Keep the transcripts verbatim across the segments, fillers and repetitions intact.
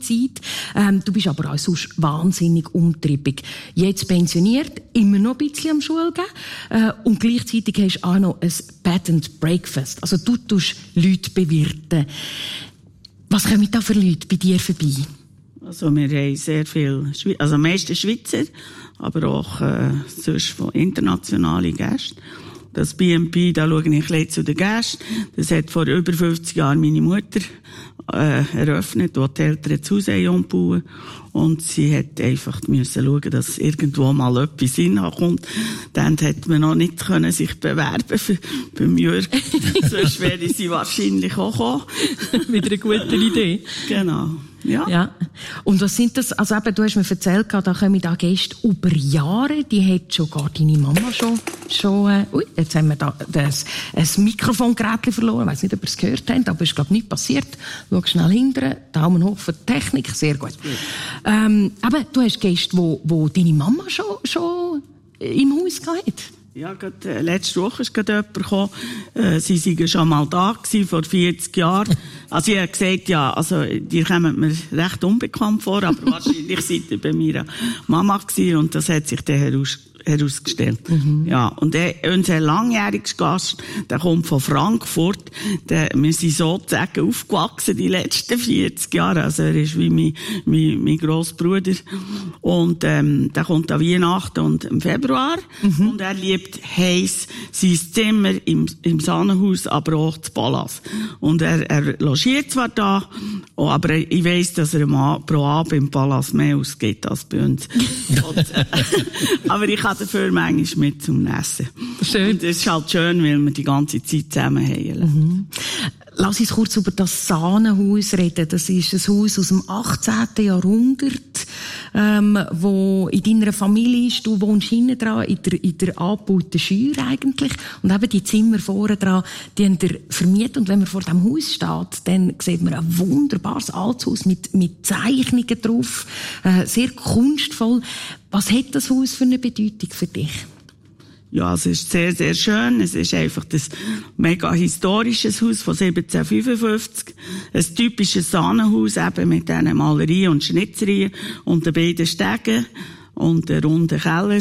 Zeit. Ähm, du bist aber auch sonst wahnsinnig umtriebig. Jetzt pensioniert, immer noch ein bisschen am Schule gehen. Äh, und gleichzeitig hast du auch noch ein Bed and Breakfast. Also du tust Leute bewirten. Was kommen da für Leute bei dir vorbei? Also wir haben sehr viele, Schwe- also meistens Schweizer, aber auch äh, sonst von internationalen Gästen. Das B and B, da schaue ich ein bisschen zu den Gästen. Das hat vor über fünfzig Jahren meine Mutter äh, eröffnet, wo die Eltern zu Hause umbauen. Und sie hat einfach müssen schauen, dass irgendwo mal etwas hinkommt. Dann hätte man noch nicht können sich bewerben für, beim Jürg. Sonst wäre sie wahrscheinlich auch gekommen. Mit einer guten Idee. Genau. Ja. Ja. Und was sind das? Also eben, du hast mir erzählt, da kommen da Gäste über Jahre. Die hat schon gar deine Mama schon, schon, äh, ui, jetzt haben wir da das, ein Mikrofongerät verloren. Ich weiss nicht, ob ihr es gehört habt, aber es ist, glaube ich, nichts passiert. Schau schnell hinten. Daumen hoch für die Technik. Sehr gut. Ähm, aber du hast Gäste, wo, wo deine Mama schon, schon im Haus hatte. Ja, gerade, äh, letzte Woche ist gerade jemand gekommen, äh, sie waren schon mal da gewesen, vor vierzig Jahren. Also, sie hat gesagt, ja, also, die kommen mir recht unbekannt vor, aber wahrscheinlich seid ihr bei meiner Mama gewesen, und das hat sich dann heraus, herausgestellt. Mhm. Ja, und der, unser langjähriger Gast, der kommt von Frankfurt, der, wir sind sozusagen aufgewachsen die letzten vierzig Jahre, also er ist wie mein, mein, mein Grossbruder, und, ähm, der kommt an Weihnachten und im Februar, mhm. und er liebt heiß sein Zimmer im, im Sahnenhaus, aber auch das Palast. Und er, er logiert zwar da, aber ich weiss, dass er pro Abend im Palast mehr ausgeht als bei uns. und, äh, aber ich habe dafür manchmal mit zum Essen. Schön. Und das ist halt schön, weil wir die ganze Zeit zusammen haben. Mhm. Lass uns kurz über das Sahnenhaus reden. Das ist ein Haus aus dem achtzehnten Jahrhundert, ähm, wo in deiner Familie ist. Du wohnst hinten dran, in der, in der angebauten Scheuer eigentlich. Und eben die Zimmer vorne dran, die haben ihr vermietet. Und wenn man vor dem Haus steht, dann sieht man ein wunderbares altes Haus mit, mit Zeichnungen drauf. Äh, sehr kunstvoll. Was hat das Haus für eine Bedeutung für dich? Ja, es ist sehr, sehr schön. Es ist einfach das mega historisches Haus von siebzehnhundertfünfundfünfzig. Ein typisches Sahnenhaus, eben mit diesen Malerien und Schnitzerien und den beiden Stegen und den runden Keller.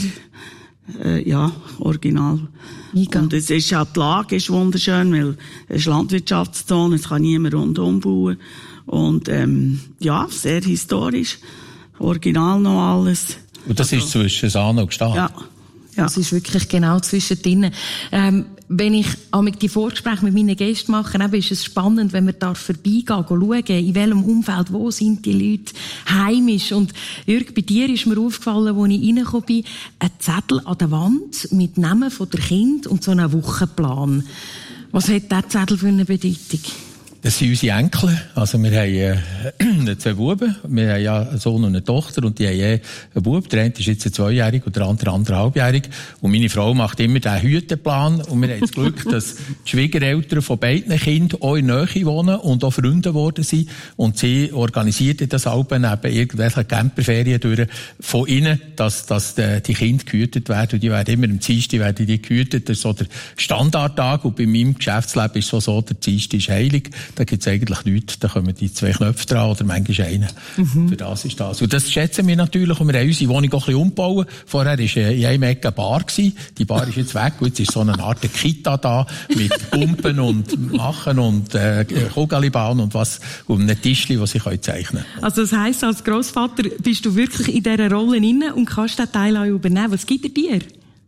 Äh, ja, original. Mega. Und es ist auch, die Lage ist wunderschön, weil es ist Landwirtschaftszone, es kann niemand rundum bauen. Und, ähm, ja, sehr historisch. Original noch alles. Und das also, ist zwischen Sahne und Gstaad? Ja. Ja. Das ist wirklich genau zwischendrin. Ähm, wenn ich mit die Vorgespräche mit meinen Gästen mache, eben ist es spannend, wenn man da vorbeigehen, schauen, in welchem Umfeld, wo sind die Leute heimisch. Und Jürg, bei dir ist mir aufgefallen, als ich reingekommen bin, ein Zettel an der Wand mit Namen von der Kind und so einem Wochenplan. Was hat dieser Zettel für eine Bedeutung? Das sind unsere Enkel. Also wir haben äh, zwei Buben. Wir haben ja einen Sohn und eine Tochter und die haben eh einen Bub. Der eine ist jetzt zweijährig und der andere anderthalbjährig. Und meine Frau macht immer den Hüteplan. Und wir haben das Glück, dass die Schwiegereltern von beiden Kindern auch in der Nähe wohnen und auch Freunde geworden sind. Und sie organisiert das auch neben irgendwelchen Camperferien durch von ihnen, dass, dass die, die Kinder gehütet werden. Und die werden immer am Dienstag werden die gehütet. Das ist so der Standardtag. Und bei meinem Geschäftsleben ist es so, der Dienstag ist heilig. Da gibt's eigentlich nichts. Da kommen die zwei Knöpfe dran oder manchmal einen. Mhm. Für das ist das. Und das schätzen wir natürlich. Und wir haben unsere Wohnung auch ein bisschen umbauen. Vorher war in einem Ecke eine Bar gewesen. Die Bar ist jetzt weg. Und jetzt ist so eine Art Kita da mit Pumpen und Machen und äh, Kugelbahn und was und einem Tischli, das sie zeichnen können. Also das heisst, als Grossvater bist du wirklich in dieser Rolle drin und kannst den Teil auch übernehmen. Was gibt er dir?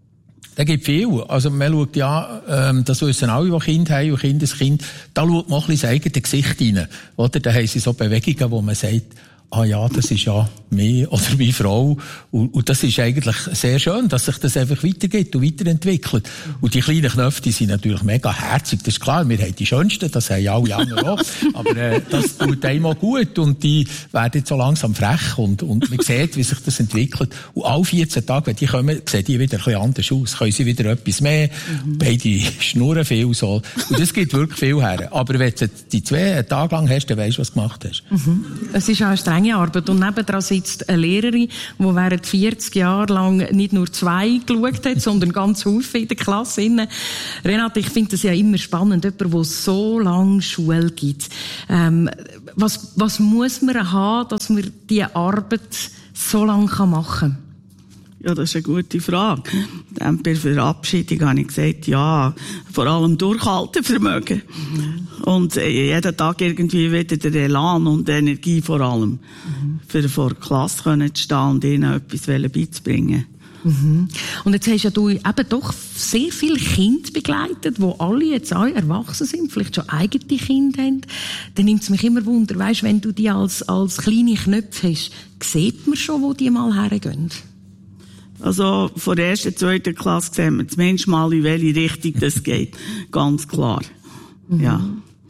Da gibt viel. Also, man schaut ja, ähm, das wissen alle, die Kinder haben und Kindeskind, da schaut man auch ein bisschen das eigene Gesicht rein. Oder? Da haben sie so Bewegungen, wo man sagt, ah ja, das ist ja mir oder meine Frau. Und, und das ist eigentlich sehr schön, dass sich das einfach weitergeht und weiterentwickelt. Und die kleinen Knöpfe, die sind natürlich mega herzig. Das ist klar, wir haben die schönsten, das haben alle anderen auch. Aber äh, das tut einem auch gut und die werden jetzt so langsam frech und, und man sieht, wie sich das entwickelt. Und alle vierzehn Tage, wenn die kommen, sehen die wieder ein bisschen anders aus. Können sie wieder etwas mehr, mhm. beide schnurren viel so. Und das gibt wirklich viel her. Aber wenn du die zwei Tage lang hast, dann weisst du, was du gemacht hast. Mhm. Es ist auch eine strenge Arbeit. Und nebendran sitzt eine Lehrerin, die während vierzig Jahre lang nicht nur zwei geschaut hat, sondern ganz Haufen in der Klasse. Renate, ich finde das ja immer spannend, jemand, der so lange Schule gibt. Ähm, was, was muss man haben, dass man diese Arbeit so lange machen kann? Ja, das ist eine gute Frage. Bei der Verabschiedung habe ich gesagt, ja, vor allem Durchhaltevermögen. Mhm. Und jeden Tag irgendwie wieder der Elan und Energie vor allem. Mhm. Für vor der Klasse können zu stehen und ihnen etwas beizubringen. Mhm. Und jetzt hast ja du eben doch sehr viele Kinder begleitet, die alle jetzt auch erwachsen sind, vielleicht schon eigene Kinder haben. Dann nimmt es mich immer Wunder, weißt, wenn du die als, als kleine Knöpfe hast, sieht man schon, wo die mal hergehen? Also, von der ersten, zweiten Klasse sehen wir zumindest mal, in welche Richtung das geht. Ganz klar. Mhm. Ja.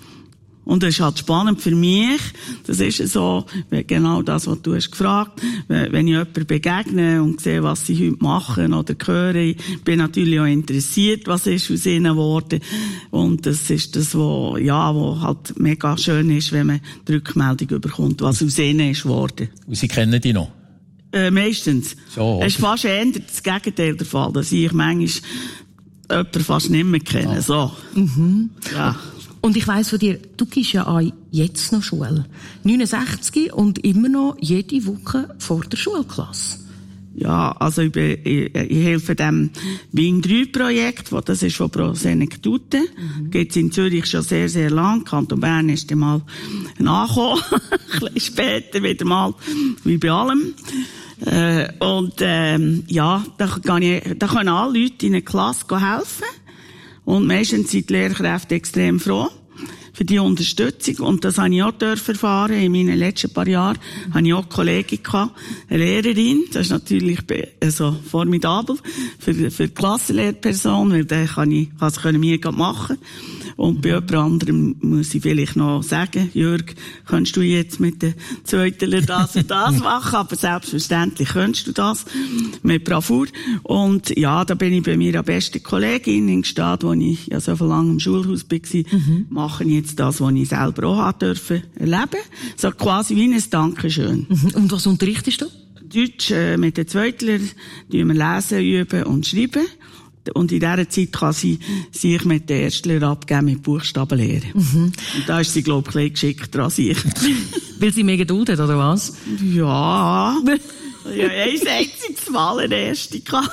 Und das ist halt spannend für mich. Das ist so, genau das, was du hast gefragt. Wenn ich jemanden begegne und sehe, was sie heute machen oder höre, ich bin natürlich auch interessiert, was ist aus ihnen geworden. Und das ist das, was, ja, was halt mega schön ist, wenn man die Rückmeldung bekommt, was aus ihnen ist geworden. Und Sie kennen die noch? Äh, meistens. So, es ist fast eher das Gegenteil der Fall, dass ich manchmal jemanden fast nicht mehr kenne. Ah. So. Mhm. Ja. Und ich weiss von dir, du gehst ja auch jetzt noch Schule. neunundsechzig und immer noch jede Woche vor der Schulklasse. Ja, also ich, bin, ich, ich helfe dem Wien drei Projekt, das ist von Pro Senectute. Mhm. Geht's in Zürich schon sehr, sehr lang. Kanton Bern ist dann mal nachgekommen. Ein bisschen später wieder mal, wie bei allem. Äh, und, ähm, ja, da kann ich, da können alle Leute in einer Klasse helfen. Und meistens sind die Lehrkräfte extrem froh für die Unterstützung. Und das habe ich auch dürfen erfahren. In meinen letzten paar Jahren hatte ich auch eine Kollegin gehabt, eine Lehrerin. Das ist natürlich also formidabel für, für die Klassenlehrperson, weil da kann ich, das können wir gerade machen. Und bei jemand anderem muss ich vielleicht noch sagen, Jörg, kannst du jetzt mit den Zweitler das und das machen? Aber selbstverständlich kannst du das mit Bravour. Und ja, da bin ich bei mir eine beste Kollegin in Gstaad, wo ich ja so lange im Schulhaus war, mhm. mache ich jetzt das, was ich selber auch haben durfte erleben. So quasi wie ein Dankeschön. Mhm. Und was unterrichtest du? Deutsch äh, mit den Zweitlern, die wir lesen, üben und schreiben. Und in dieser Zeit kann sie sich mit den Erstlern abgeben mit Buchstabenlehre. Mhm. Und da ist sie, glaube ich, ein bisschen geschickter als ich. Weil sie mehr Geduld hat, oder was? Ja. Ja, ein einziges Mal eine Erste gehabt.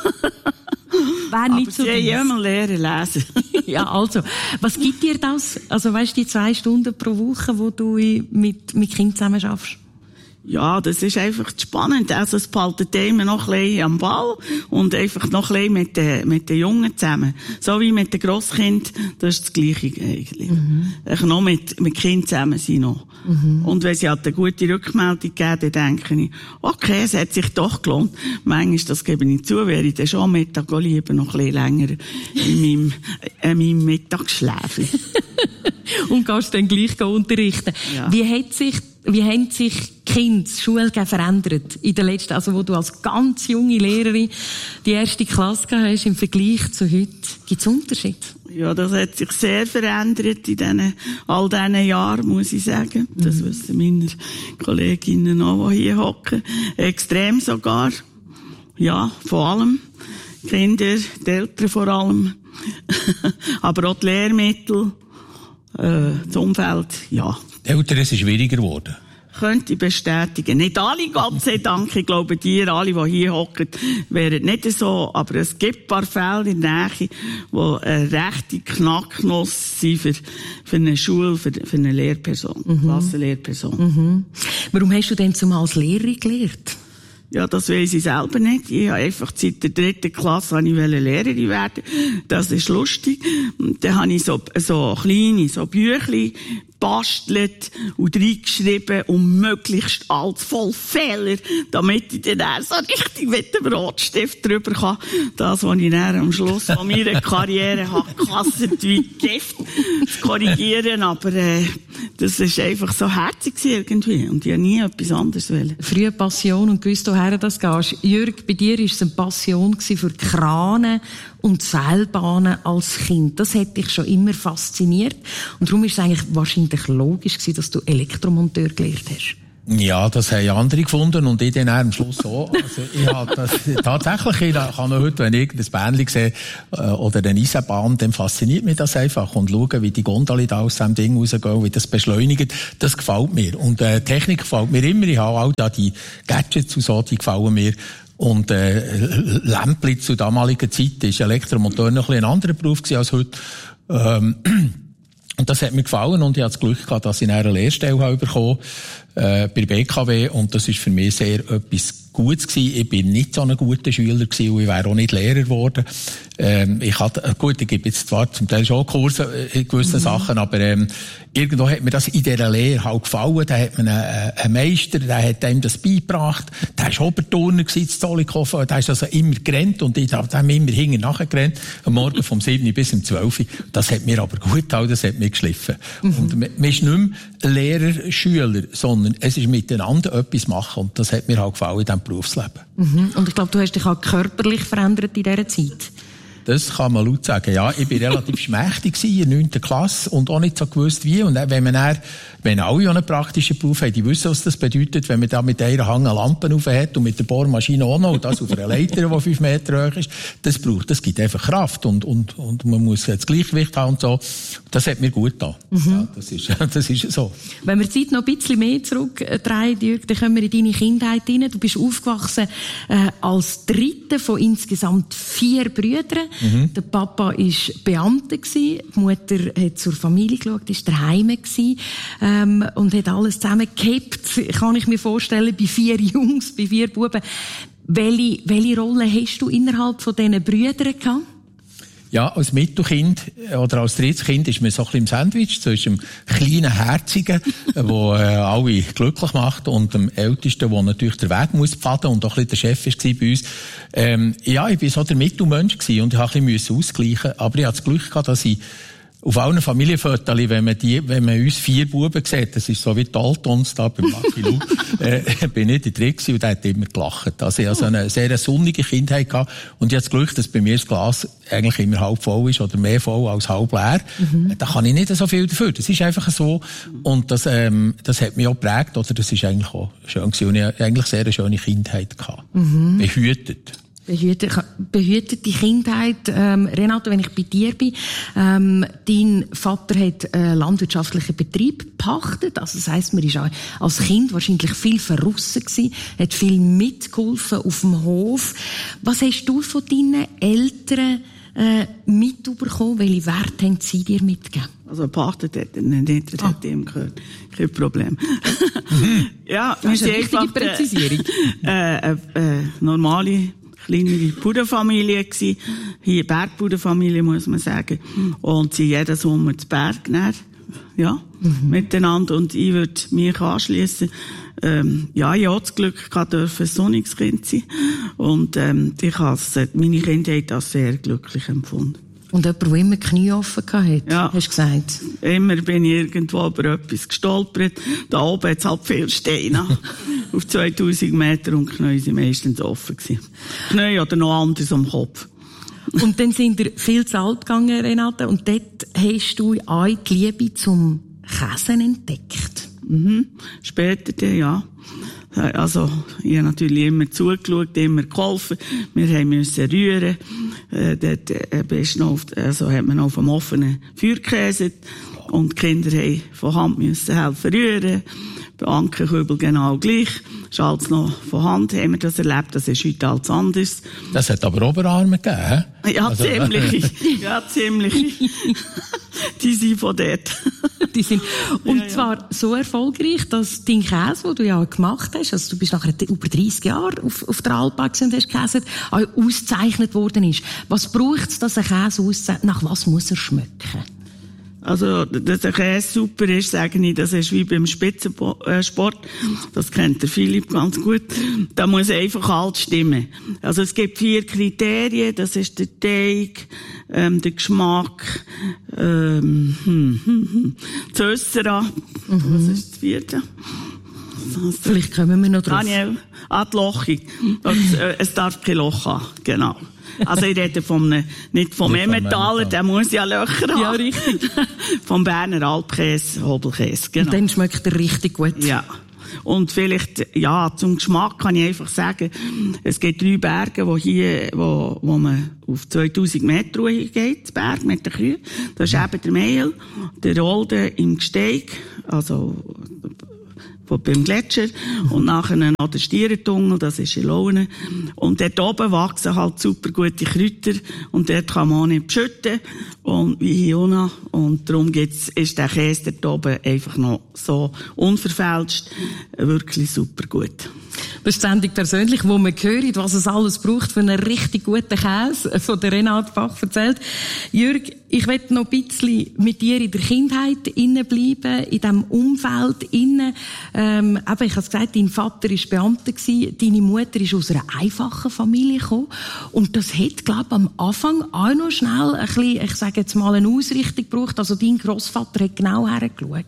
Wäre nicht so sie haben immer lernen lesen. Ja, also, was gibt dir das? Also, weißt du, die zwei Stunden pro Woche, wo du mit, mit Kindern zusammen schaffst? Ja, das ist einfach spannend. Also, es behaltet immer noch ein bisschen am Ball und einfach noch ein bisschen mit den, mit den Jungen zusammen. So wie mit den Grosskind, das ist das Gleiche eigentlich. Mhm. Ich noch mit, mit Kindern zusammen sein noch. Mhm. Und wenn sie halt eine gute Rückmeldung geben, dann denke ich, okay, es hat sich doch gelohnt. Manchmal, das gebe ich zu, wäre ich dann schon am Mittag lieber noch ein bisschen länger in meinem, in meinem Mittagsschläfchen. Und kannst dann gleich unterrichten. Ja. Wie hat sich Wie haben sich die Kinder, das Schulgehen verändert in der letzten, also wo du als ganz junge Lehrerin die erste Klasse gehabt hast im Vergleich zu heute? Gibt es Unterschied? Ja, das hat sich sehr verändert in diesen, all diesen Jahren, muss ich sagen. Das mhm. wissen meine Kolleginnen auch, die hier hocken. Extrem sogar. Ja, vor allem. Kinder, die Eltern vor allem. Aber auch die Lehrmittel, äh, das Umfeld, ja. Eltern, es ist schwieriger geworden. Könnte ich bestätigen. Nicht alle, Gott sei Dank. Ich glaube, die, alle, die hier hocken, wären nicht so. Aber es gibt ein paar Fälle in der Nähe, die eine rechte Knacknuss sind für, für eine Schule, für, für eine Lehrperson, mhm. Klassenlehrperson. Mhm. Warum hast du denn zumal als Lehrerin gelehrt? Ja, das weiss ich selber nicht. Ich habe einfach seit der dritten Klasse ich Lehrerin werden. Das ist lustig. Und dann habe ich so, so kleine, so Büchlein bastelt und reingeschrieben und möglichst alles voll Fehler, damit ich dann so richtig mit dem Rotstift drüber kann. Das, was ich dann am Schluss von meiner Karriere habe gehasst, wie Gift zu korrigieren. Aber äh, das ist einfach so herzig irgendwie. Und ich habe nie etwas anderes wollen. Frühe Passion und gewusst, woher das gehst. Jürg, bei dir war es eine Passion für Kranen und Seilbahnen als Kind. Das hat dich schon immer fasziniert. Und darum ist es eigentlich wahrscheinlich logisch gewesen, dass du Elektromonteur gelernt hast. Ja, das haben andere gefunden und ich dann am Schluss auch. Also ich habe das, tatsächlich, ich kann noch heute, wenn ich irgendein Bändchen sehe, oder eine Eisenbahn, dann fasziniert mich das einfach. Und schauen, wie die Gondel da aus dem Ding rausgehen, wie das beschleunigt, das gefällt mir. Und äh, Technik gefällt mir immer. Ich habe auch da die Gadgets und so, die gefallen mir. Und äh, Lämpli zu damaliger Zeit ist Elektromotor noch ein, ein anderer Beruf gewesen als heute. Ähm, und das hat mir gefallen und ich hatte das Glück gehabt, dass ich eine Lehrstelle habe bekommen äh, bei B K W und das ist für mich sehr etwas Gutes gewesen. Ich bin nicht so ein guter Schüler gewesen und ich wäre auch nicht Lehrer geworden. Ähm, ich hatte, gut, ich gebe jetzt zwar zum Teil schon Kurse in gewissen mhm. Sachen, aber ähm, irgendwo hat mir das in dieser Lehre halt gefallen. Da hat man einen, einen Meister, der hat einem das beigebracht. Der war Oberturner gewesen, in Zollikofen. Der ist also immer gerannt und ich habe immer hinten nachher gerannt. Am Morgen vom sieben bis um zwölf. Das hat mir aber gut getan, das hat mir geschliffen. Mhm. Und man ist nicht mehr Lehrer, Schüler, sondern es ist miteinander etwas machen und das hat mir halt gefallen in diesem Berufsleben. Mhm. Und ich glaube, du hast dich auch körperlich verändert in dieser Zeit. Das kann man laut sagen. Ja, ich bin relativ schmächtig in der neunten Klasse und auch nicht so gewusst wie. Und wenn man dann, wenn alle einen praktischen Beruf haben, die wissen, was das bedeutet, wenn man da mit einer Hang eine Lampe rauf hat und mit der Bohrmaschine auch noch, und das auf einer Leiter, die fünf Meter hoch ist, das braucht, das gibt einfach Kraft und, und, und man muss das Gleichgewicht haben und so. Das hat mir gut getan. Mhm. Ja, das ist, das ist so. Wenn wir die Zeit noch ein bisschen mehr zurückdrehen, Jürg, dann kommen wir in deine Kindheit hinein. Du bist aufgewachsen, äh, als dritte von insgesamt vier Brüdern. Mhm. Der Papa war Beamter, die Mutter hat zur Familie geschaut, war daheim ähm, und hat alles zusammengekippt, kann ich mir vorstellen, bei vier Jungs, bei vier Buben. Welche, welche Rolle hast du innerhalb von diesen Brüdern gehabt? Ja, als Mittelkind oder als drittes Kind ist man so ein bisschen im Sandwich zwischen dem kleinen Herzigen, der äh, alle glücklich macht, und dem Ältesten, der natürlich den Weg muss pfaden und auch ein bisschen der Chef war bei uns. Ähm, ja, ich war so der Mittelmensch gewesen und ich musste ein bisschen ausgleichen. Aber ich hatte das Glück gehabt, dass ich auf allen Familienfotos, wenn man die, wenn man uns vier Buben sieht, das ist so wie Daltons da beim Lucky Luke, äh, bin ich der Dritte und der hat immer gelacht. Also ich hatte so eine sehr sonnige Kindheit gehabt und ich habe das Glück, dass bei mir das Glas eigentlich immer halb voll ist oder mehr voll als halb leer. Mhm. Da kann ich nicht so viel dafür. Das ist einfach so. Und das, ähm, das hat mich auch geprägt, oder das ist eigentlich auch schön gewesen. Und ich hatte eigentlich sehr eine schöne Kindheit gehabt. Mhm. Behütet. Behütet, behütete Kindheit. Ähm, Renate, wenn ich bei dir bin, ähm, dein Vater hat einen landwirtschaftlichen Betrieb gepachtet. Also das heisst, man war als Kind wahrscheinlich viel verrissen gewesen, hat viel mitgeholfen auf dem Hof. Was hast du von deinen Eltern äh, mitbekommen? Welche Werte haben sie dir mitgegeben? Also gepachtet hat er nicht, das ah. hat ihm gehört. Kein Problem. Ja, das ist eine richtige Präzisierung. Äh, äh, äh, normale kleinere Bauernfamilie gsi, hier Bergbauernfamilie muss man sagen, und sie jeden Sommer zu Berg näher, ja, mhm. miteinander, und ich würde mich anschliessen. Ähm, ja, ich hatte das Glück gehabt, dürfen ein sonniges Kind sein, und ähm, ich habe meine Kindheit als sehr glücklich empfunden. Und jemand, der immer die Knie offen hatte, ja. hast du gesagt? Immer bin ich irgendwo über etwas gestolpert. Da oben hat es halt viel Steine. Auf zweitausend Meter, und die Knie sind meistens offen gewesen. Knie oder noch anders am Kopf. Und dann sind wir viel zu alt gegangen, Renate, und dort hast du auch die Liebe zum Käsen entdeckt. Mhm. Später dann, ja. Also, ich habe natürlich immer zugeschaut, immer geholfen. Wir haben müssen rühren. Äh, dort, äh, bist noch auf, also, hat man auf dem offenen Feuer gekäset. Und die Kinder haben von Hand müssen helfen rühren. Bei Ankerkübel genau gleich. Ist alles noch von Hand, haben wir das erlebt. Das ist heute alles anders. Das hat aber Oberarme gegeben, he? Ja, also, ziemlich. Ja, ziemlich. Die sind von dort. Die sind, und ja, ja. zwar so erfolgreich, dass dein Käse, den du ja gemacht hast, also du bist nachher über dreißig Jahre auf, auf der Alp und hast gekäset, auch ausgezeichnet worden ist. Was braucht es, dass ein Käse auszeichnet? Nach was muss er schmecken? Also, dass der Käse super ist, sage ich, das ist wie beim Spitzensport. Das kennt der Philipp ganz gut. Da muss einfach alles stimmen. Also, es gibt vier Kriterien. Das ist der Teig, ähm, der Geschmack, ähm, hm, hm, hm. das Össera. Mhm. Was ist das vierte? Das Vielleicht kommen wir noch drauf. Daniel, ah, die Lochung. Es darf kein Loch haben, genau. Also ich rede vom, nicht vom Emmentaler, der muss ja Löcher haben. Ja, richtig. Vom Berner Alpkäse, Hobelkäse, genau. Und dann schmeckt er richtig gut. Ja. Und vielleicht, ja, zum Geschmack kann ich einfach sagen, es gibt drei Berge, wo hier, wo, wo man auf zweitausend Meter geht, Berg mit den Kühen. Das ist eben der Meil, der Rolde im Gsteig, also, beim Gletscher, und nachher noch der Stierentunnel, das ist in Laune. Und dort oben wachsen halt super gute Kräuter, und dort kann man auch nicht beschütten, und wie hier auch noch. Und darum gibt's, ist der Käse dort oben einfach noch so unverfälscht, wirklich super gut. Das ist ständig persönlich, wo man hört, was es alles braucht für einen richtig guten Käse, von der Renate Bach erzählt. Jürg, ich möchte noch ein bisschen mit dir in der Kindheit innen bleiben, in diesem Umfeld innen. Ähm, eben, ich habe gesagt, dein Vater war Beamter gewesen, deine Mutter ist aus einer einfachen Familie gekommen. Und das hat, glaube ich, am Anfang auch noch schnell ein bisschen, ich sage jetzt mal, eine Ausrichtung gebraucht. Also dein Grossvater hat genau hergeschaut.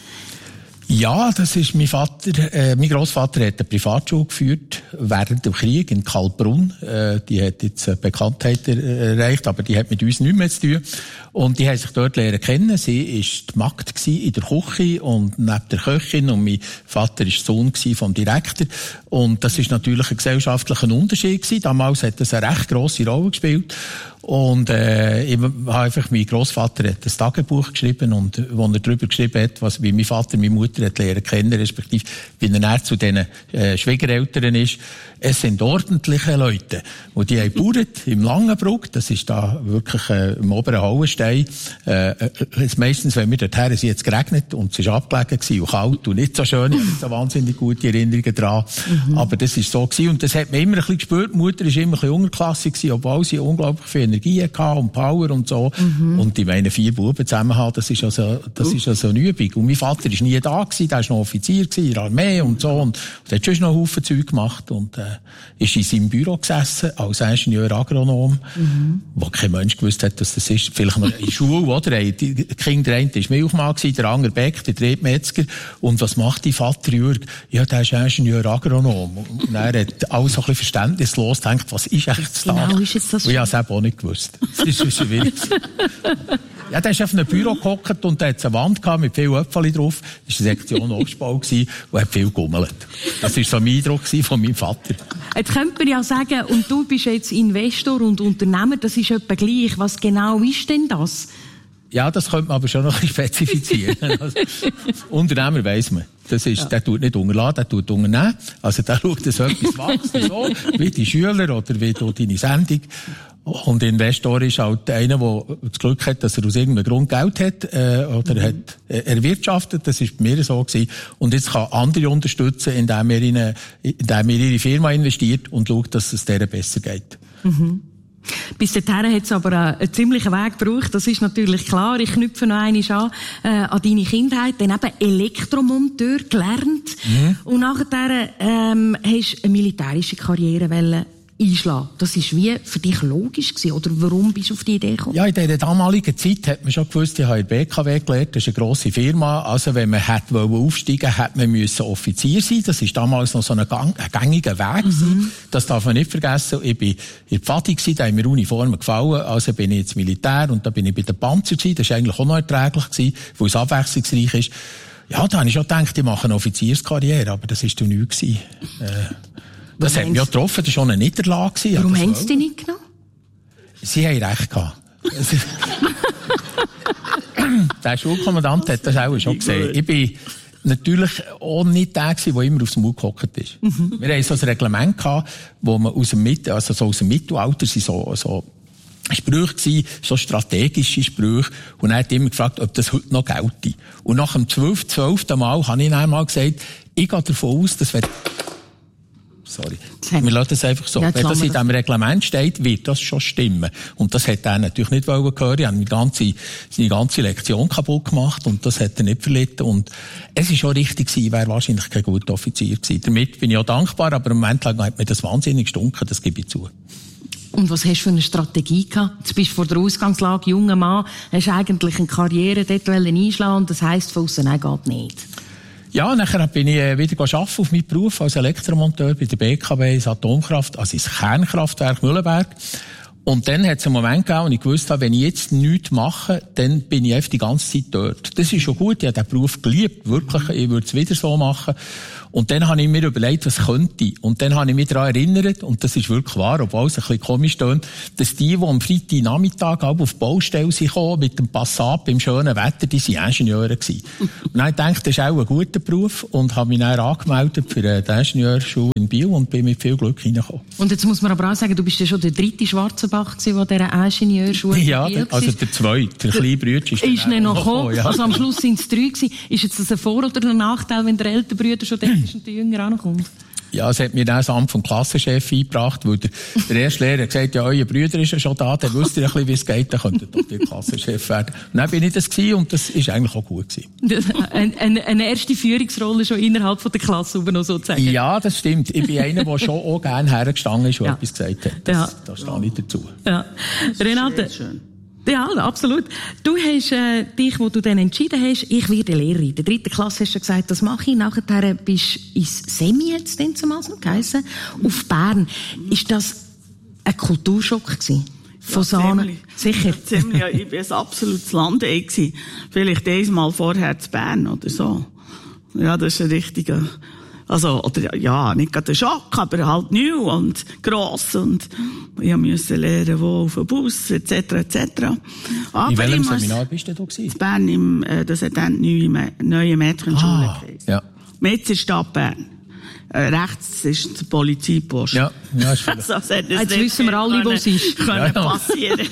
Ja, das ist mein Vater, äh, mein Grossvater hat eine Privatschule geführt während dem Krieg in Kaltbrunn. Äh, die hat jetzt eine Bekanntheit erreicht, aber die hat mit uns nichts mehr zu tun. Und die haben sich dort lernen kennen. Sie ist die Magd in der Küche und neben der Köchin, und mein Vater ist Sohn vom Direktor. Und das ist natürlich ein gesellschaftlicher Unterschied gewesen. Damals hat das eine recht grosse Rolle gespielt. Und äh, ich habe einfach, mein Grossvater hat ein Tagebuch geschrieben, und wo er darüber geschrieben hat, was, wie mein Vater meine Mutter hat lernen kennen, respektive wie er näher zu diesen äh, Schwiegereltern ist. Es sind ordentliche Leute, und die haben gebaut im Langenbruck, das ist da wirklich äh, im oberen Hauenstein. Äh, äh, meistens, wenn wir dorthin sind, jetzt geregnet, und es ist abgelegen gewesen und kalt und nicht so schön, ich habe nicht so wahnsinnig gute Erinnerungen dran. Mhm. Aber das ist so gewesen, und das hat man immer ein bisschen gespürt. Die Mutter war immer ein bisschen unterklassig gewesen, obwohl sie unglaublich viel Energie hatte und Power und so. Mhm. Und ich meine, vier Buben zusammen haben, das ist also, das uh. ist also eine Übung. Und mein Vater war nie da gewesen, der war noch Offizier gewesen, in der Armee und so, und, und hat schon noch einen Haufen Zeug gemacht, und, äh, ist in seinem Büro gesessen, als Ingenieur-Agronom, mhm. wo kein Mensch gewusst hat, dass das ist. Vielleicht noch in der Schule, oder? Die Kinder, der eine war Milchmann, der andere Bäck, der dritte Metzger. Und was macht dein Vater, Jürg? Ja, der ist Ingenieur-Agronom. Und er hat alles so ein bisschen verständnislos gedacht, was ist eigentlich das da? Genau, ist jetzt das? Und ich habe es eben auch nicht gewusst. Das ist schwierig. Ja, der ist auf einem Büro gehockt, und da hat eine Wand gehabt mit vielen Äpfeln drauf. Das war eine Sektion Obstbau und hat viel gegummelt. Das war so mein Eindruck von meinem Vater. Jetzt könnte man ja sagen, und du bist jetzt Investor und Unternehmer, das ist etwa gleich. Was genau ist denn das? Ja, das könnte man aber schon noch ein bisschen spezifizieren. Also, Unternehmer weiss man. Das ist, ja. Der tut nicht unterlassen, der tut unternehmen. Also der schaut, dass etwas wächst, so, wie die Schüler oder wie du deine Sendung. Und Investor ist halt einer, der das Glück hat, dass er aus irgendeinem Grund Geld hat, äh, oder mhm. hat äh, erwirtschaftet. Das ist bei mir so gewesen. Und jetzt kann andere unterstützen, indem er, in eine, indem er ihre Firma investiert und schaut, dass es denen besser geht. Mhm. Bis dahin hat es aber einen ziemlichen Weg gebraucht, das ist natürlich klar. Ich knüpfe noch einmal an, äh, an deine Kindheit, dann eben Elektromonteur gelernt. Mhm. Und nachher ähm, hast du eine militärische Karriere wollen einschlagen. Das ist wie für dich logisch gewesen, oder warum bist du auf die Idee gekommen? Ja, in dieser damaligen Zeit hat man schon gewusst, ich habe in der B K W gelernt, das ist eine grosse Firma, also wenn man hätte aufsteigen wollen, hätte man müssen Offizier sein. Das ist damals noch so ein, gang, ein gängiger Weg. Mhm. Das darf man nicht vergessen. Ich war in der Pfadi, da haben mir Uniformen gefallen, also bin ich ins Militär, und da bin ich bei den Panzer gewesen. Das war eigentlich auch noch erträglich gewesen, weil es abwechslungsreich ist. Ja, da habe ich schon gedacht, ich mache eine Offizierskarriere, aber das war dann nichts gewesen. Äh, Das hat mich ja getroffen, das war schon eine Niederlage. Warum haben sie dich nicht genommen? Sie haben recht gehabt. Der Schulkommandant hat das auch schon gesehen. Ich bin natürlich auch nicht der gewesen, der immer aufs Maul gehockt ist. Mhm. Wir hatten so ein Reglement gehabt, wo man aus dem, Mit- also so aus dem Mittelalter sind so, so Sprüche gewesen, so strategische Sprüche. Und er hat immer gefragt, ob das heute noch gelte. Und nach dem zwölften, zwölften Mal habe ich dann einmal gesagt, ich gehe davon aus, dass wenn Sorry. Wir lassen das einfach so. Ja, wenn das in diesem Reglement steht, wird das schon stimmen. Und das hat er natürlich nicht hören. Er hat die ganze, seine ganze Lektion kaputt gemacht, und das hat er nicht verlitten. Und es ist schon richtig gewesen, wäre wahrscheinlich kein guter Offizier gewesen. Damit bin ich auch dankbar, aber im Moment lang hat mir das wahnsinnig gestunken, das gebe ich zu. Und was hast du für eine Strategie gehabt? Jetzt bist du vor der Ausgangslage, junger Mann, hast eigentlich eine Karriere dort einschlagen, und das heisst, von aussen geht nicht. Ja, nachher bin ich wieder arbeiten auf meinen Beruf als Elektromonteur bei der B K W, ins Atomkraft, also ins Kernkraftwerk Mühlenberg. Und dann hat es einen Moment gegeben, wo ich gewusst habe, wenn ich jetzt nichts mache, dann bin ich einfach die ganze Zeit dort. Das ist schon gut, ich habe den Beruf geliebt, wirklich, ich würde es wieder so machen. Und dann habe ich mir überlegt, was könnte ich. Und dann habe ich mich daran erinnert, und das ist wirklich wahr, obwohl es ein bisschen komisch tönt, dass die, die am Freitagnachmittag auf die Baustelle kamen, mit dem Passat beim schönen Wetter, die waren Ingenieure gewesen. Und dann habe ich gedacht, das ist auch ein guter Beruf, und habe mich dann angemeldet für die Ingenieurschule in Biel und bin mit viel Glück reingekommen. Und jetzt muss man aber auch sagen, du bist ja schon der dritte Schwarzenbach gewesen, der dieser Ingenieurschule ja, in Biel also der zweite, der kleine Bruder ist, ist dann noch gekommen. Ja. Also am Schluss sind es drei gewesen. Ist jetzt das ein Vor- oder ein Nachteil, wenn der ältere Bruder schon dort ist und der Jünger ankommt? Ja, es hat mir dann das Amt vom Klassenchef eingebracht, weil der, der erste Lehrer hat gesagt, ja, euer Bruder ist ja schon da, dann wisst ihr ein bisschen, wie es geht, dann könnt ihr doch der Klassenchef werden. Und dann bin ich das gewesen, und das ist eigentlich auch gut gewesen. Eine, eine, eine erste Führungsrolle schon innerhalb von der Klasse noch sozusagen. Ja, das stimmt. Ich bin einer, der schon auch gerne hergestanden ist und ja. etwas gesagt hat. Das, ja. Da stehe ich dazu. Ja. Renate. Ja, absolut. Du hast äh, dich, wo du dann entschieden hast, ich werde Lehrerin. In der dritten Klasse hast du gesagt, das mache ich. Nachher bist du ins Semi, jetzt denn zumal so geheissen, auf Bern. Ist das ein Kulturschock gewesen? Von ja, Sahne? Ziemlich. Sicher? Ja, ziemlich. Ja, ich war ein absolutes Landei gewesen. Vielleicht einmal vorher zu Bern oder so. Ja, das ist ein richtiger... Also, oder, ja, nicht gerade ein Schock, aber halt neu und gross, und ich musste lernen, wo auf dem Bus, et cetera, et cetera. Aber in welchem Seminar bist du da gewesen? In Bern, im, äh, das hat dann die neue, neue Mädchenschule ah, geheißen. Ja. Metz Stadt Bern. Äh, rechts ist der Polizeipost. Ja, ja, ist vielleicht. Also, jetzt wissen wir alle, wo es ist. Können ja, ja. passieren.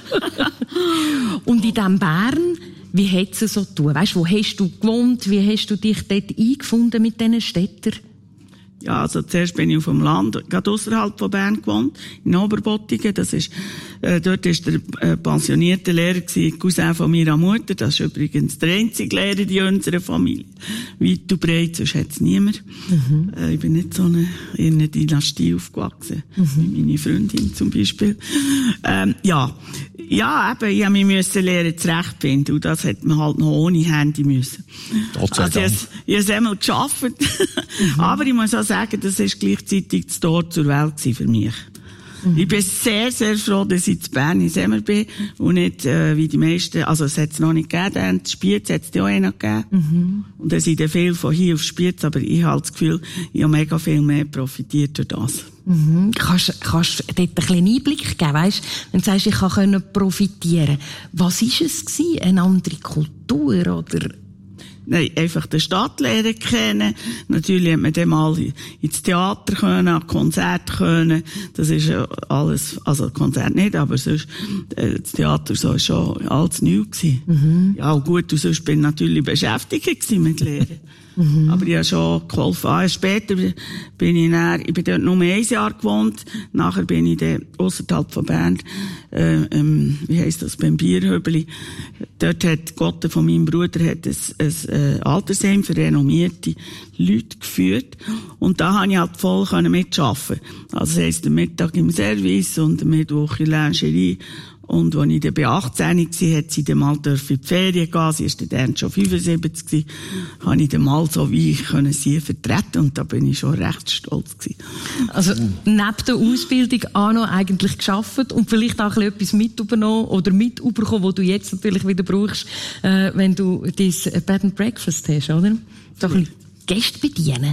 Und in diesem Bern, wie hat es so getan? Weißt, wo hast du gewohnt? Wie hast du dich dort eingefunden mit diesen Städtern? Ja, also zuerst bin ich auf dem Land, gerade ausserhalb von Bern gewohnt, in Oberbottigen. Das ist, äh, dort ist der äh, pensionierte Lehrer gewesen, Cousin von meiner Mutter. Das ist übrigens der einzige Lehrer in unserer Familie. Weit und breit, sonst hat es niemand. Mhm. Äh, ich bin nicht so eine, in einer Dynastie aufgewachsen, mhm. wie meine Freundin zum Beispiel. Ähm, ja. Ja, eben, ich musste mich lernen, zurechtfinden. Und das hat man halt noch ohne Handy müssen. Gott sei also, Dank. ich habe es einmal geschafft. Mhm. Aber ich muss auch sagen, das war gleichzeitig das Tor zur Welt für mich. Mhm. Ich bin sehr, sehr froh, dass ich in Bern in Semmer bin und nicht, äh, wie die meisten, also es hat es noch nicht gegeben, die Spiez hat es ja auch noch gegeben. Mhm. Und da sind viel von hier auf Spiez, aber ich habe das Gefühl, ich habe mega viel mehr profitiert durch das. Mhm. Kannst, kannst du dort einen kleinen Einblick geben, weisst, wenn du sagst, ich kann profitieren. Was war es gewesen? Eine andere Kultur, oder? Nein, einfach die Stadt lernen kennen. Natürlich hat man dann mal ins Theater können, an Konzert können. Das ist ja alles, also Konzert nicht, aber sonst, äh, das Theater so ist schon alles neu gewesen. Mhm. Ja, und gut, und sonst bin ich natürlich beschäftigt gewesen mit Lehren. Mhm. Aber ich habe schon geholfen. Ah, später bin ich dann, ich bin dort nur ein Jahr gewohnt. Nachher bin ich dann ausserhalb von Bern, äh, ähm, wie heisst das, beim Bierhöbeli. Dort hat Gott von meinem Bruder hat ein, ein, ein Altersheim für renommierte Leute geführt. Und da konnte ich halt voll mitarbeiten. Also das heisst, am Mittag im Service und am Mittwoch in der Lingerie. Und als ich dann bei achtzehn war, hat sie dann mal in die Ferien gehen. Sie war dann schon fünfundsiebzig gewesen. Habe ich dann mal so wie ich können sie vertreten. Und da bin ich schon recht stolz gewesen. Also, neben der Ausbildung auch noch eigentlich geschafft und vielleicht auch etwas mit übernommen oder mit überkommen, was du jetzt natürlich wieder brauchst, äh, wenn du dein Bed and Breakfast hast, oder? So ein bisschen Gäste bedienen.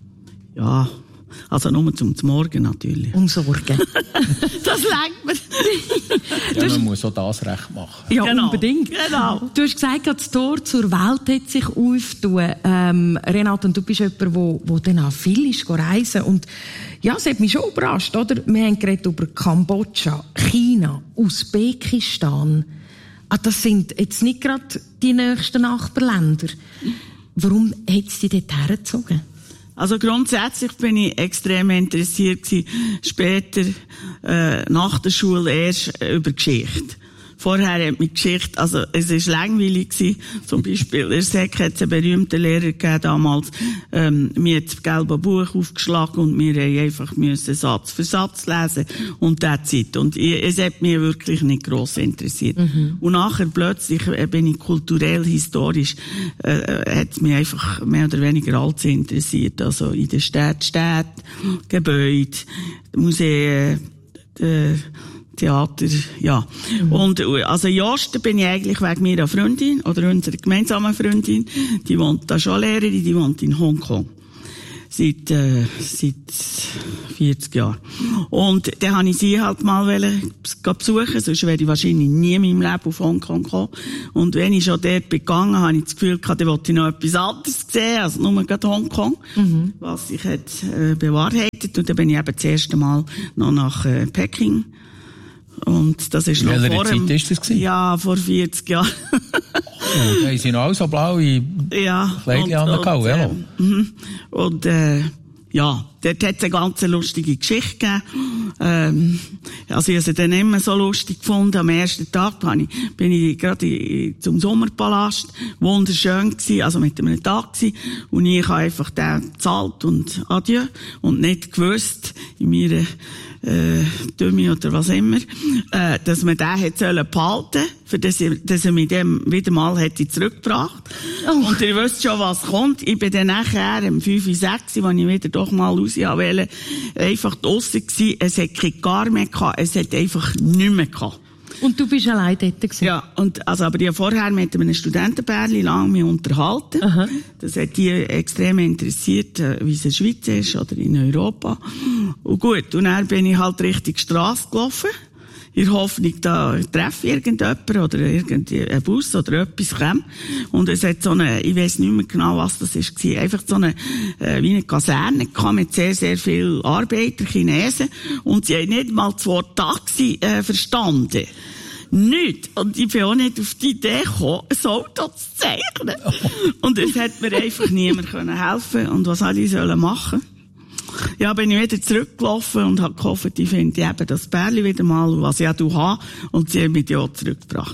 Ja. Also nur zum Morgen natürlich. Um Sorgen. Das lenkt mir. Ja, man muss auch das recht machen. Ja, genau. Unbedingt. Genau. Du hast gesagt, das Tor zur Welt hat sich aufgetan. Ähm, Renate, und du bist jemand, der wo, wo dann auch viel ist reisen. Und ja, es hat mich schon überrascht, oder? Wir haben geredet über Kambodscha, China, Usbekistan. Ah, das sind jetzt nicht gerade die nächsten Nachbarländer. Warum hat es dich dort hergezogen? Also grundsätzlich bin ich extrem interessiert gewesen, später, äh, nach der Schule erst äh, über Geschichte. Vorher hat mich Geschichte, also es ist langweilig gewesen. Zum Beispiel, in der Sek hat es einen berühmten Lehrer gegeben damals, ähm, mir hat das gelbe Buch aufgeschlagen und wir haben einfach müssen Satz für Satz lesen und that's it. Und ich, es hat mich wirklich nicht gross interessiert. Mhm. Und nachher plötzlich äh, bin ich kulturell, historisch, äh, hat es mich einfach mehr oder weniger alles interessiert. Also in der Stadt, Städte, Gebäude, Museen, äh, Theater, ja. Mhm. Und, also, in Osten bin ich eigentlich wegen meiner Freundin, oder unserer gemeinsamen Freundin, die wohnt da schon Lehrerin, die wohnt in Hongkong. seit, äh, seit vierzig Jahren. Und dann habe ich sie halt mal wollen, besuchen, sonst wäre ich wahrscheinlich nie in meinem Leben auf Hongkong gekommen. Und wenn ich schon dort begangen, habe ich das Gefühl gehabt, dann wollte ich noch etwas anderes sehen, als nur gerade Hongkong, mhm. was sich hat, äh, bewahrheitet. Und dann bin ich eben das erste Mal noch nach äh, Peking. Und das ist noch Welche vor Zeit dem, ist das gewesen? Ja, vor vierzig Jahren. Oh, da haben sie noch alle so blaue ja, Kleidchen angehauen, ja. Äh, und, äh, ja, dort hat es eine ganz lustige Geschichte gegeben. Ähm, also ich habe sie dann immer so lustig gefunden. Am ersten Tag bin ich, bin ich gerade zum Sommerpalast. Wunderschön gewesen, also mit einem Tag gewesen. Und ich habe einfach den gezahlt und adieu. Und nicht gewusst, in meiner äh, Dümme oder was immer, äh, dass man den hätte sollen behalten, für das er, dass er mich dem wieder mal hätte zurückgebracht. Oh. Und ihr wisst schon, was kommt. Ich bin dann nachher, um fünf, sechs, als ich wieder doch mal raus wollte, einfach draussen gewesen. Es hat kein Gar mehr gehabt. Es hat einfach nichts mehr gehabt. Und du bist allein dort gewesen? Ja, und, also, aber ich habe vorher mit einem Studentenpärchen lange mich unterhalten. Aha. Das hat die extrem interessiert, wie es in der Schweiz ist oder in Europa. Und gut, und dann bin ich halt Richtung Strasse gelaufen. In der Hoffnung, da treffe ich irgendjemanden oder irgendeinen Bus oder etwas kommt. Und es hat so eine, ich weiss nicht mehr genau, was das war, einfach so eine, äh, wie eine Kaserne gehabt mit sehr, sehr vielen Arbeiter, Chinesen. Und sie haben nicht mal das Wort Taxi, äh, verstanden. Nicht. Und ich bin auch nicht auf die Idee gekommen, ein Auto zu zeichnen. Und es hat mir einfach niemand helfen können. Und was soll ich sollen machen? Ja, bin ich wieder zurückgelaufen und habe gehofft, ich finde eben das Pärchen wieder mal, was ich auch du habe. Und sie haben mich auch zurückgebracht.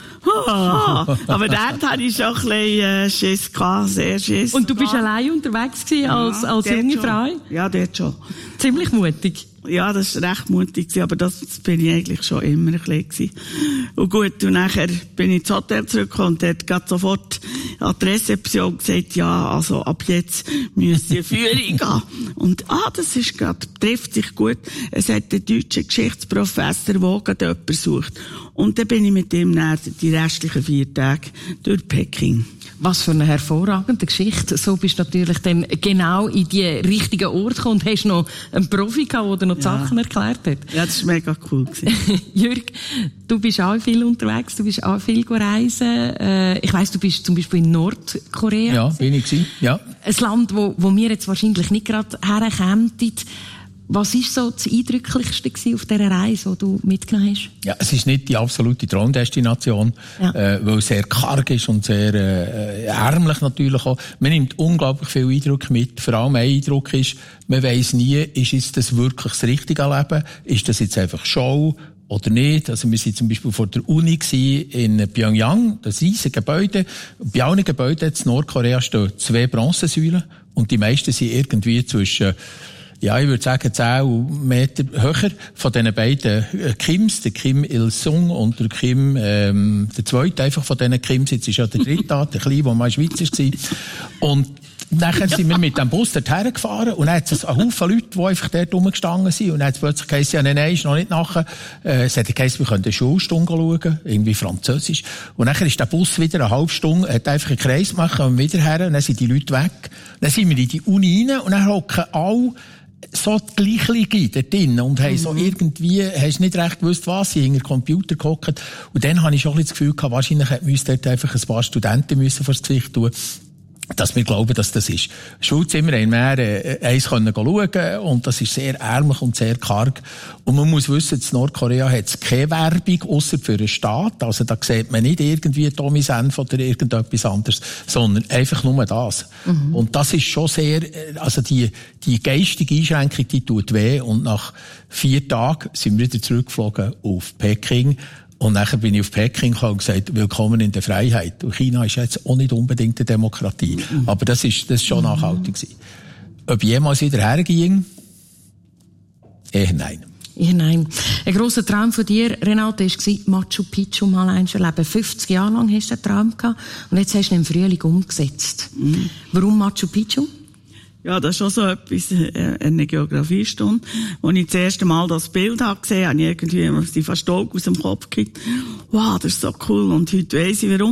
Ah, aber dort hatte ich schon ein bisschen äh, Schiss gehabt, sehr Schiss. Und du bist allein unterwegs gewesen, als, ja, als junge schon. Frau? Ja, dort schon. Ziemlich mutig. Ja, das war recht mutig, aber das bin ich eigentlich schon immer ein bisschen. Und gut, und nachher bin ich ins Hotel zurückgekommen und dort gerade sofort an die Rezeption gesagt, ja, also ab jetzt müssen Sie Führung gehen. Und, ah, das ist gerade, trifft sich gut. Es hat einen deutschen Geschichtsprofessor, der gerade jemanden sucht. Und dann bin ich mit ihm nach die restlichen vier Tage durch Peking. Was für eine hervorragende Geschichte. So bist du natürlich dann genau in die richtigen Ort gekommen und hast noch einen Profi gehabt, der dir noch die ja. Sachen erklärt hat. Ja, das war mega cool. Jürg, du bist auch viel unterwegs, du bist auch viel reisen. Äh, ich weiss, du bist zum Beispiel in Nordkorea. Ja, bin ich gewesen. Ja. Ein Land, wo, wo wir jetzt wahrscheinlich nicht gerade herkämen. Was war so das Eindrücklichste auf dieser Reise, die du mitgenommen hast? Ja, es ist nicht die absolute Traumdestination, ja. äh, weil es sehr karg ist und sehr äh, ärmlich natürlich auch. Man nimmt unglaublich viel Eindruck mit. Vor allem ein Eindruck ist, man weiss nie, ist jetzt das wirklich das richtige Leben? Ist das jetzt einfach Show oder nicht? Also wir sind zum Beispiel vor der Uni in Pyongyang, das riesige Gebäude. Bei allen Gebäuden in Nordkorea stehen zwei Bronzesäulen und die meisten sind irgendwie zwischen ja, ich würde sagen, zehn Meter höher von diesen beiden Kims, der Kim Il-sung und der Kim, ähm, der zweite einfach von diesen Kims, jetzt ist ja der dritte, der Kleine, der mal in der Schweiz war. Und nachher sind wir mit dem Bus dorthin gefahren und dann hat es einen Haufen Leute, die einfach dort rumgestanden sind und dann hat es plötzlich geheißen, ja, nein, nein, ist noch nicht nachher. Äh, es hat geheißen, wir können eine Schulstunde schauen, irgendwie Französisch. Und nachher ist der Bus wieder eine halbe Stunde, hat einfach einen Kreis gemacht, und wieder her und dann sind die Leute weg. Dann sind wir in die Uni rein und dann hocken alle so die Gleichlinge dort drin und haben mhm. so irgendwie, hast nicht recht gewusst, was, sie hinter den Computer gehockt. Und dann habe ich schon ein bisschen das Gefühl gehabt, wahrscheinlich hätten wir uns dort einfach ein paar Studenten müssen vor das Gesicht tun, dass wir glauben, dass das ist. Schulzimmer haben wir äh, eins können schauen und das ist sehr ärmlich und sehr karg. Und man muss wissen, in Nordkorea hat es keine Werbung, ausser für den Staat. Also da sieht man nicht irgendwie Tommy Senf oder irgendetwas anderes, sondern einfach nur das. Mhm. Und das ist schon sehr, also die, die geistige Einschränkung, die tut weh. Und nach vier Tagen sind wir wieder zurückgeflogen auf Peking. Und nachher bin ich auf Peking gekommen und gesagt, willkommen in der Freiheit. Und China ist jetzt auch nicht unbedingt eine Demokratie. Mhm. Aber das ist, das ist schon nachhaltig gewesen. Ob jemals wieder herging? Eher nein. Eher nein. Ein grosser Traum von dir, Renate, war Machu Picchu mal eins erleben. fünfzig Jahre lang hast du den Traum gehabt. Und jetzt hast du ihn im Frühling umgesetzt. Mhm. Warum Machu Picchu? Ja, das ist schon so etwas, eine Geografiestunde. Als ich das erste Mal das Bild habe gesehen, habe ich irgendwie die fast Augen aus dem Kopf gekriegt. Wow, das ist so cool. Und heute weiss ich warum.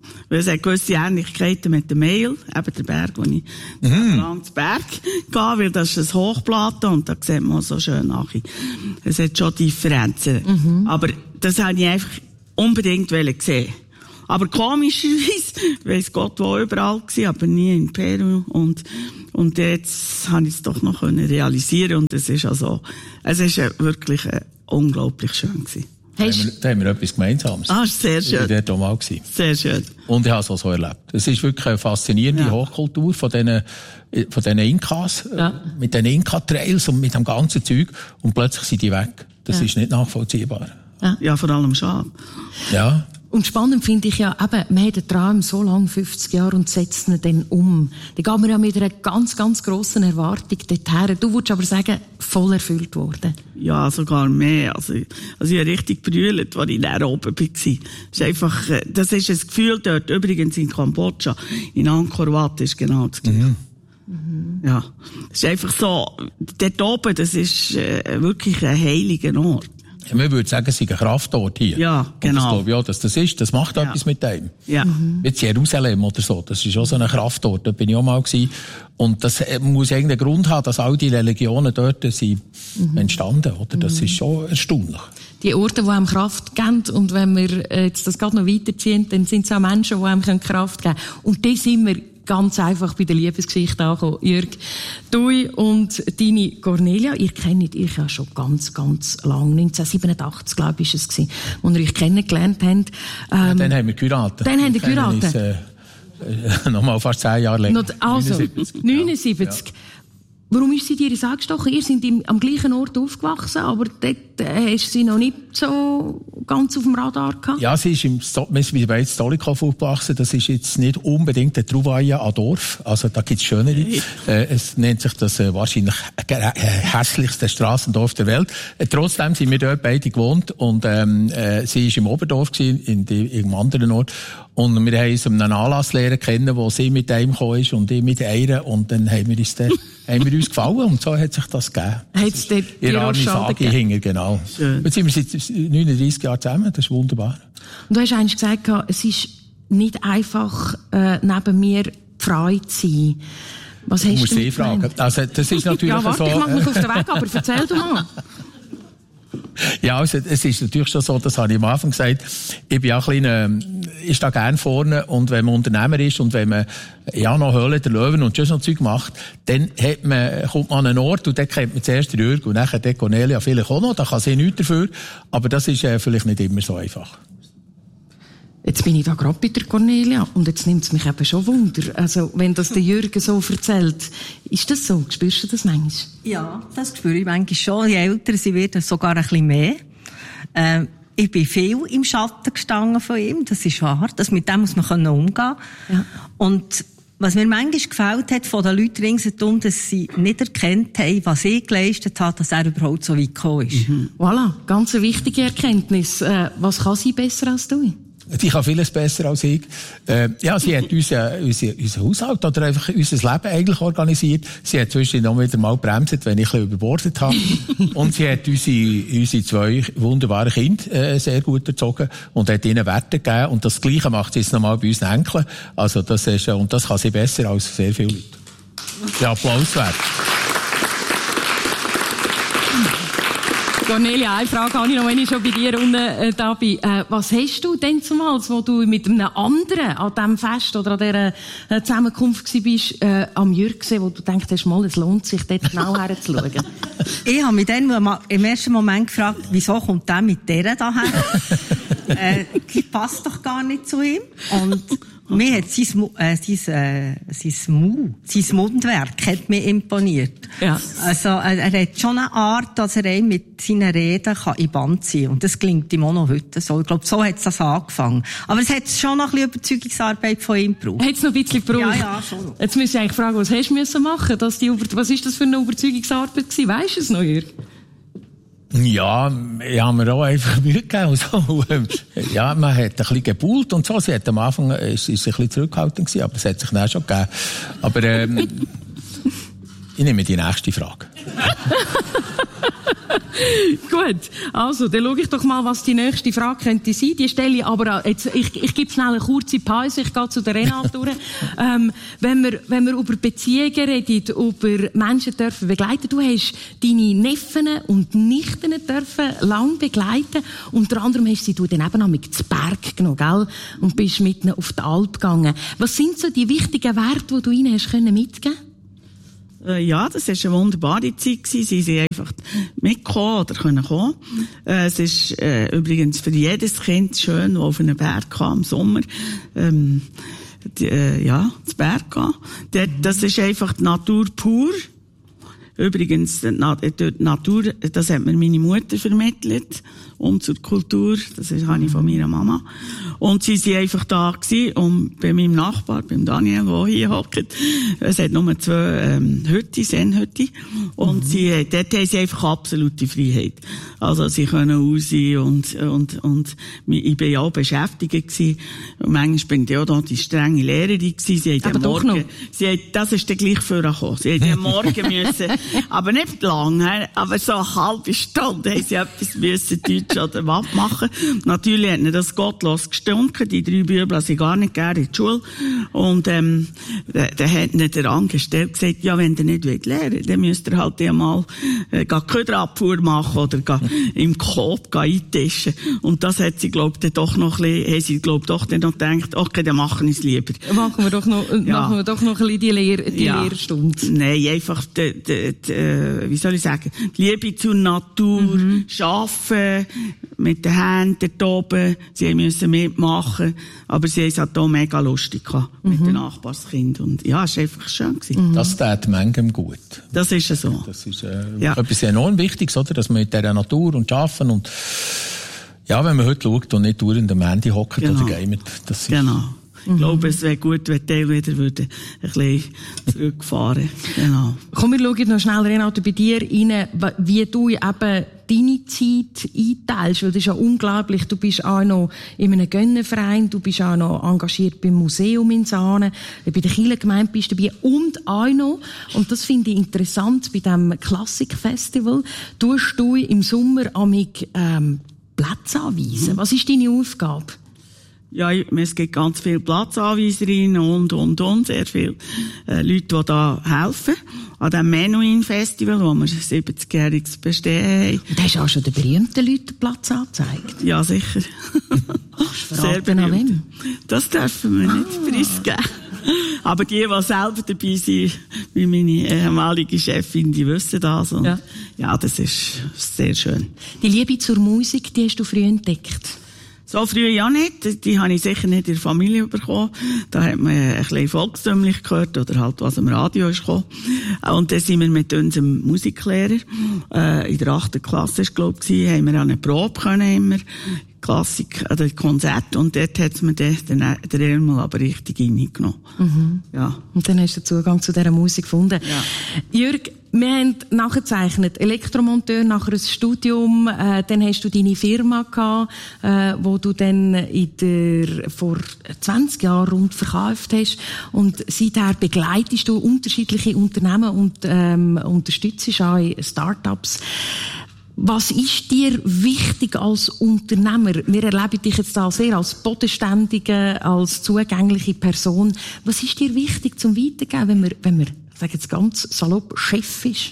Weil es hat gewisse Ähnlichkeiten mit dem Mail, eben der Berg, wo ich mhm. lang zu Berg gehe, weil das ist ein Hochplateau und da sieht man so schön nachher. Es hat schon Differenzen. Mhm. Aber das habe ich einfach unbedingt gesehen. Aber komischerweise, weiss Gott, wo überall war, aber nie in Peru. Und, und jetzt habe ich es doch noch realisieren und es ist also, es ist wirklich äh, unglaublich schön gewesen. Da haben, wir, da haben wir etwas Gemeinsames. Ah, sehr schön. Ich war dort auch mal gewesen. Sehr schön. Und ich habe es auch so erlebt. Es ist wirklich eine faszinierende ja. Hochkultur von diesen, von diesen Inkas, ja. mit den Inka-Trails und mit dem ganzen Zeug. Und plötzlich sind die weg. Das ja. ist nicht nachvollziehbar. Ja, ja vor allem schade. Ja. Und spannend finde ich ja, eben, man hat den Traum so lange, fünfzig Jahre, und setzt ihn dann um. Da geht man ja mit einer ganz, ganz grossen Erwartung dorthin. Du würdest aber sagen, voll erfüllt worden. Ja, sogar mehr. Also, also ich habe richtig brüllt, als ich da oben war. Das ist einfach, das ist ein Gefühl dort, übrigens in Kambodscha, in Angkor Wat, ist genau das Gleiche. Mhm. Mhm. Ja. Es ist einfach so, dort oben, das ist äh, wirklich ein heiliger Ort. Man würde sagen, es ist eine Kraftort hier. Ja, genau. Und das glaube ich auch, dass das ist. Das macht ja. etwas mit dem. Ja. Mhm. Jetzt Jerusalem oder so. Das ist auch so eine Kraftort. Da bin ich auch mal gewesen. Und das muss irgendeinen Grund haben, dass all die Religionen dort sind mhm. entstanden, oder? Das mhm. ist schon erstaunlich. Die Orte, die einem Kraft geben, und wenn wir jetzt das gerade noch weiterziehen, dann sind es auch Menschen, die einem Kraft geben können. Und die sind wir ganz einfach bei der Liebesgeschichte angekommen. Jürg, du und deine Cornelia, ihr kennt euch ja schon ganz, ganz lang. neunzehnhundertsiebenundachtzig, glaube ich, war es, als ihr euch kennengelernt habt. Ähm, ja, dann haben wir geheiratet. Dann haben wir geheiratet. Uns, äh, äh, nochmal fast zehn Jahre länger. Also, neunundsiebzig. neunundsiebzig. Ja. Warum ist sie dir ins angestochen? Ihr seid im, am gleichen Ort aufgewachsen, aber dort äh, hast du sie noch nicht so ganz auf dem Radar gehabt? Ja, sie ist im Sto- wir sind bei Stolikow aufgewachsen. Das ist jetzt nicht unbedingt der Trouvaille an Dorf. Also da gibt's schönere. Äh, es nennt sich das äh, wahrscheinlich äh, hässlichste Strassendorf der Welt. Äh, trotzdem sind wir dort beide gewohnt und ähm, äh, sie ist im Oberdorf gewesen, in, die, in einem anderen Ort. Und wir haben uns einen Anlass lernen kennen, wo sie mit einem gekommen ist und ich mit einer. Und dann haben wir uns, dann, haben wir uns gefallen und so hat sich das gegeben. Hat's dort ihr Arne Sagi hinger, genau. Schön. Jetzt sind wir seit neununddreissig Jahren zusammen, das ist wunderbar. Und du hast eigentlich gesagt, es ist nicht einfach, äh, neben mir frei zu sein. Was hast du muss sie fragen. Also, das ist natürlich ja, warte, so. Ich mache mich auf den Weg, aber erzähl du mal. Ja, also, es ist natürlich schon so, das habe ich am Anfang gesagt, ich bin auch ein kleiner, ich stehe gerne vorne und wenn man Unternehmer ist und wenn man ja noch Höhle der Löwen und schon so Zeug macht, dann hat man, kommt man an einen Ort und dann kennt man zuerst den Jürg und nachher den Cornelia vielleicht auch noch, da kann sie nichts dafür, aber das ist äh, vielleicht nicht immer so einfach. Jetzt bin ich da gerade bei der Cornelia und jetzt nimmt es mich eben schon Wunder. Also, wenn das der Jürgen so erzählt, ist das so? Spürst du das manchmal? Ja, das spüre ich manchmal schon. Je älter sie wird, sogar ein bisschen mehr. Äh, ich bin viel im Schatten gestanden von ihm, das ist wahr. Das, mit dem muss man umgehen können. Ja. Und was mir manchmal gefällt hat von den Leuten ringsherum, dass sie nicht erkannt haben, was ich geleistet habe, dass er überhaupt so weit gekommen ist. Mhm. Voilà, ganz eine wichtige Erkenntnis. Äh, was kann sie besser als du? Sie kann vieles besser als ich. Äh, ja, sie hat unser, unser, unser Haushalt oder einfach unser Leben eigentlich organisiert. Sie hat zwischendurch noch wieder mal bremset, wenn ich ein bisschen überbordet habe. Und sie hat unsere, unsere zwei wunderbaren Kinder äh, sehr gut erzogen und hat ihnen Werte gegeben. Und das Gleiche macht sie jetzt nochmal bei unseren Enkeln. Also das ist, und das kann sie besser als sehr viele Leute. Der Applaus wert. Cornelia, eine Frage habe ich noch, wenn ich schon bei dir unten äh, da bin. Äh, was hast du denn zumals, wo du mit einem anderen an diesem Fest oder an dieser äh, Zusammenkunft gewesen bist, äh, am Jürg gesehen, wo du denkst, hast, mal, es lohnt sich, dort genau herzuschauen? Ich habe mich dann im ersten Moment gefragt, wieso kommt der mit der daher? äh, die passt doch gar nicht zu ihm. Und mir hat sein, äh, sein, äh, sein, Mu, sein Mundwerk hat mir imponiert. Ja. Also, er, er hat schon eine Art, dass er einen mit seinen Reden kann in Band ziehen kann. Und das klingt ihm auch noch heute so. Ich glaube, so hat es das angefangen. Aber es hat schon noch ein bisschen Überzeugungsarbeit von ihm gebraucht. Hat es noch ein bisschen gebraucht? Ja, ja, schon. Jetzt müsste ich eigentlich fragen, was hast du müssen machen, dass die, was ist das für eine Überzeugungsarbeit gewesen? Weisst du es noch, Jürg? Ja, ich habe mir auch einfach Mühe gegeben. So. Ja, man hat ein bisschen gebuhlt und so. Sie hat am Anfang, ist, ist ein bisschen zurückhaltend gewesen, aber es hat sich dann schon gegeben. Aber, ähm, ich nehme die nächste Frage. Gut, also, dann schaue ich doch mal, was die nächste Frage könnte sein. Die stelle ich aber, jetzt, ich, ich gebe schnell eine kurze Pause, ich gehe zu der Renate durch. ähm, wenn wir, wenn wir über Beziehungen reden, über Menschen dürfen begleiten, du hast deine Neffen und Nichten dürfen lang begleiten. Unter anderem hast sie du dann eben auch mit zu Berg genommen, gell? Und bist mit ihnen auf die Alp gegangen. Was sind so die wichtigen Werte, die du ihnen hast mitgeben können? Ja, das war eine wunderbare Zeit gewesen. Sie sind einfach mitgekommen oder können kommen. Äh, es ist äh, übrigens für jedes Kind schön, das auf einen Berg kam im Sommer. Ähm, die, äh, ja, das Berg gehen. Dort, das ist einfach die Natur pur. Übrigens, die Natur, das hat mir meine Mutter vermittelt, um zur Kultur. Das habe ich von meiner Mama. Und sie sind einfach da gewesen, und bei meinem Nachbar, beim Daniel, der hier hockt, es hat nur zwei, ähm, Hütte, Sennhütte. Und mhm. sie, dort haben sie einfach absolute Freiheit. Also, sie können raus und, und, und, ich bin ja auch beschäftigt gewesen. Und manchmal bin ich auch da die strenge Lehrerin gewesen. Sie haben aber Morgen, sie haben, das ist dann gleich vorgekommen. Sie haben den Morgen müssen, aber nicht lange, aber so eine halbe Stunde haben sie etwas müssen, Deutsch oder was machen. Natürlich hat ihnen das gottlos gestunken. Die drei Bübel sind gar nicht gerne in die Schule. Und, ähm, dann hat ihnen der Angestellte gesagt, ja, wenn ihr nicht lernen wollt, dann müsst ihr halt einmal, äh, Köderabfuhr machen oder im Coop eintischen. Und das hat sie, glaubt, dann doch noch ein bisschen, haben sie, glaubt, doch dann noch gedacht, okay, dann machen wir es lieber. Machen wir doch noch, ja. machen wir doch noch ein bisschen die, Lehr die ja. Lehrstunde. Nein, einfach, die, die, die, wie soll ich sagen, die Liebe zur Natur, mhm. Arbeiten, mit den Händen dort oben, sie müssen mitmachen, aber sie haben es halt auch mega lustig gehabt, mhm. mit den Nachbarskindern. Und ja, es war einfach schön gewesen. Mhm. Das tut manchem gut. Das ist so. Das ist äh, ja. etwas enorm Wichtiges, oder? Dass man mit dieser Natur und Arbeiten und, ja, wenn man heute schaut und nicht dauernd am Handy hockt genau. oder gamet, das ist... Genau. Ich glaube, es wäre gut, wenn die wieder würden ein bisschen zurückfahren. Genau. Komm, wir schauen noch schnell, Renate, bei dir rein, wie du eben deine Zeit einteilst, weil das ist ja unglaublich. Du bist auch noch in einem Gönnerverein, du bist auch noch engagiert beim Museum in Saanen, bei der Kirchengemeinde bist du dabei und auch noch, und das finde ich interessant, bei diesem Klassikfestival, tust du im Sommer amig ähm, Plätze anweisen. Mhm. Was ist deine Aufgabe? Ja, es gibt ganz viele Platzanweiserinnen und, und, und, sehr viele äh, Leute, die da helfen. An dem Menuhin-Festival, wo wir siebzigjähriges Bestehen haben. Und hast du auch schon den berühmten Leuten Platz angezeigt? Ja, sicher. Ach, sehr berühmt. Das dürfen wir nicht ah. preisgeben. Aber die, die selber dabei sind, wie meine ehemalige Chefin, die wissen das. Und ja. ja, das ist sehr schön. Die Liebe zur Musik, die hast du früh entdeckt? So früh ja nicht. Die, die habe ich sicher nicht in der Familie bekommen. Da hat man ein bisschen volkstümlich gehört oder halt was am Radio ist gekommen. Und dann sind wir mit unserem Musiklehrer, äh, in der achten Klasse, glaube ich, haben wir eine Probe können immer. Klassik, oder Konzert. Und dort hat man den, den, den Elmel aber richtig reingenommen. Mhm. Ja. Und dann hast du Zugang zu dieser Musik gefunden. Ja. Jürg, wir haben nachgezeichnet, Elektromonteur, nachher ein Studium, äh, dann hast du deine Firma gehabt, äh, wo du dann in der, vor zwanzig Jahren rund verkauft hast. Und seither begleitest du unterschiedliche Unternehmen und ähm, unterstützt auch Start-ups. Was ist dir wichtig als Unternehmer? Wir erleben dich jetzt da sehr als bodenständige, als zugängliche Person. Was ist dir wichtig zum Weitergeben, wenn man, wenn man, ich sage jetzt ganz salopp, Chef ist?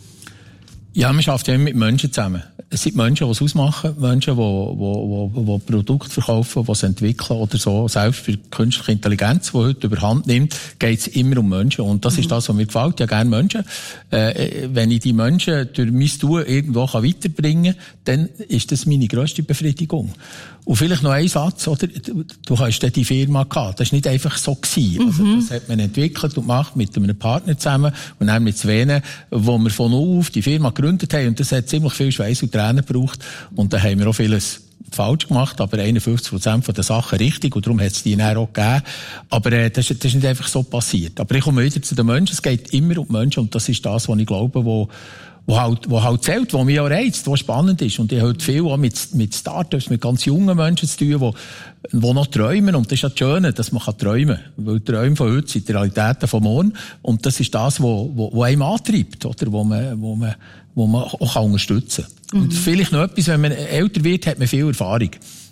Ja, man arbeitet ja immer mit Menschen zusammen. Es sind Menschen, die es ausmachen, Menschen, die, die, die, die Produkte verkaufen, die es entwickeln oder so. Selbst für künstliche Intelligenz, die heute überhand nimmt, geht es immer um Menschen. Und das mhm. ist das, was mir gefällt. Ja, gerne Menschen. Äh, wenn ich die Menschen durch mein Tun irgendwo kann weiterbringen kann, dann ist das meine grösste Befriedigung. Und vielleicht noch ein Satz, oder? Du hast ja die Firma gehabt. Das war nicht einfach so gewesen. Mhm. Also, das hat man entwickelt und gemacht mit einem Partner zusammen und dann mit Svene, wo wir von null auf die Firma gegründet haben. Und das hat ziemlich viel Schweiß und Tränen gebraucht. Und da haben wir auch vieles falsch gemacht, aber einundfünfzig Prozent von der Sachen richtig. Und darum hat es die dann auch gegeben. Aber, äh, das, das ist nicht einfach so passiert. Aber ich komme wieder zu den Menschen. Es geht immer um die Menschen. Und das ist das, was ich glaube, wo, wo halt, wo halt zählt, wo mich auch reizt, wo spannend ist. Und ich habe halt viel auch mit, mit Startups, mit ganz jungen Menschen zu tun, die, die noch träumen. Und das ist ja das Schöne, dass man kann träumen kann. Weil Träume von heute sind die Realitäten von morgen. Und das ist das, wo, wo, wo einem antreibt, oder? Wo man, wo man, wo man auch unterstützen kann. Mhm. Und vielleicht noch etwas, wenn man älter wird, hat man viel Erfahrung.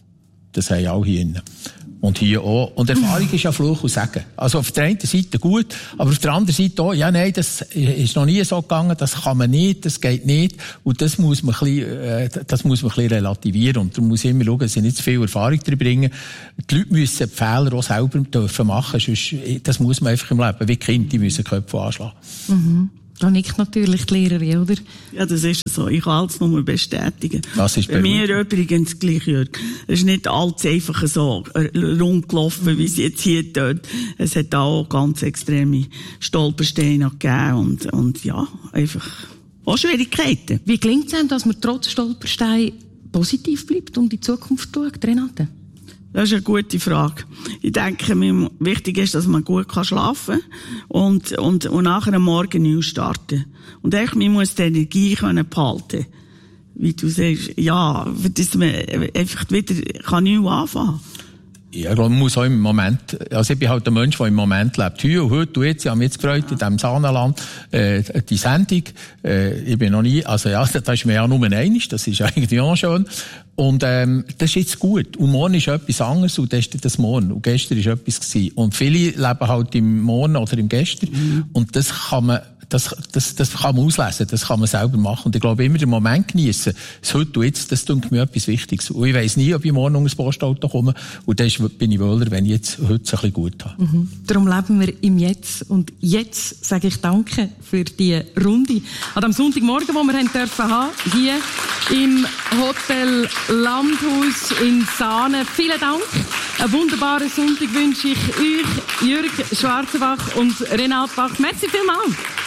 Das haben auch hier drin. Und hier auch. Und Erfahrung ist ja Fluch und Segen. Also auf der einen Seite gut, aber auf der anderen Seite auch, ja, nein, das ist noch nie so gegangen, das kann man nicht, das geht nicht. Und das muss man ein bisschen, äh, das muss man ein bisschen relativieren. Und da muss ich immer schauen, dass ich nicht zu viel Erfahrung drin bringe. Die Leute müssen die Fehler auch selber dürfen machen, sonst, das muss man einfach im Leben, wie Kinder, die müssen Köpfe anschlagen. Mhm. Da nickt natürlich die Lehrerin, oder? Ja, das ist so. Ich kann alles nur bestätigen. Das ist bei mir übrigens gleich, Jörg. Es ist nicht alles einfach so rundgelaufen, wie es jetzt hier tut. Es hat auch ganz extreme Stolpersteine gegeben und, und ja, einfach auch Schwierigkeiten. Wie gelingt es einem, dass man trotz Stolperstein positiv bleibt und in die Zukunft schaut, Renate? Das ist eine gute Frage. Ich denke, wichtig ist, dass man gut schlafen kann und, und, und nachher am Morgen neu starten. Und echt, man muss die Energie können behalten. Wie du sagst, ja, dass man einfach wieder kann neu anfangen kann. Ja, ich glaube, man muss auch im Moment, also ich bin halt ein Mensch, der im Moment lebt. Hier und heute, du jetzt, ich habe mich jetzt gefreut, in diesem Sahnenland, äh, die Sendung, äh, ich bin noch nie, also ja, das ist mir ja nur einig, das ist eigentlich auch schön. Und, ähm, das ist jetzt gut. Und morgen ist etwas anderes, und das ist das Morgen. Und gestern ist etwas gewesen. Und viele leben halt im Morgen oder im Gestern. Mhm. Und das kann man, Das, das, das kann man auslesen, das kann man selber machen. Und ich glaube, immer den Moment geniessen. Das heute und jetzt, das tut mir etwas Wichtiges. Und ich weiss nie, ob ich morgen unter das Postauto komme. Und dann bin ich wohler, wenn ich jetzt heute es ein bisschen gut habe. Mhm. Darum leben wir im Jetzt. Und jetzt sage ich Danke für die Runde. An dem Sonntagmorgen, wo wir haben dürfen haben, hier im Hotel Landhaus in Saanen. Vielen Dank. Einen wunderbaren Sonntag wünsche ich euch, Jürg Schwarzenbach und Renate Bach. Merci vielmals.